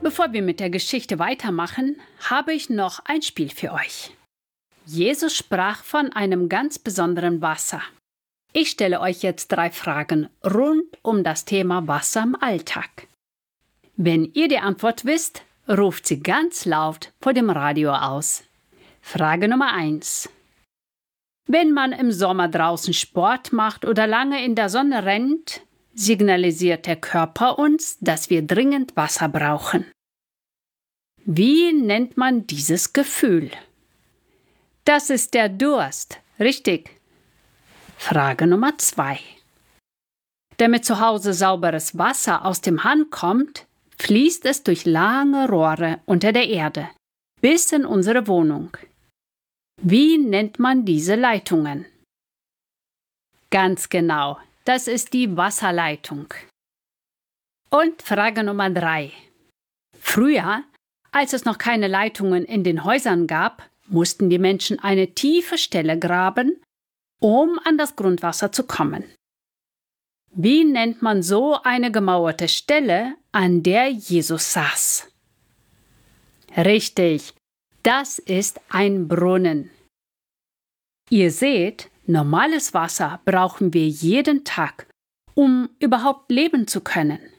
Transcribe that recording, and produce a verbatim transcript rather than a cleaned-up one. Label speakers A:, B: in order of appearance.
A: Bevor wir mit der Geschichte weitermachen, habe ich noch ein Spiel für euch. Jesus sprach von einem ganz besonderen Wasser. Ich stelle euch jetzt drei Fragen rund um das Thema Wasser im Alltag. Wenn ihr die Antwort wisst, ruft sie ganz laut vor dem Radio aus. Frage Nummer eins. Wenn man im Sommer draußen Sport macht oder lange in der Sonne rennt, signalisiert der Körper uns, dass wir dringend Wasser brauchen. Wie nennt man dieses Gefühl? Das ist der Durst, richtig. Frage Nummer zwei. Damit zu Hause sauberes Wasser aus dem Hahn kommt, fließt es durch lange Rohre unter der Erde bis in unsere Wohnung. Wie nennt man diese Leitungen? Ganz genau, das ist die Wasserleitung. Und Frage Nummer drei. Früher, als es noch keine Leitungen in den Häusern gab, mussten die Menschen eine tiefe Stelle graben, um an das Grundwasser zu kommen. Wie nennt man so eine gemauerte Stelle, an der Jesus saß? Richtig, das ist ein Brunnen. Ihr seht, normales Wasser brauchen wir jeden Tag, um überhaupt leben zu können.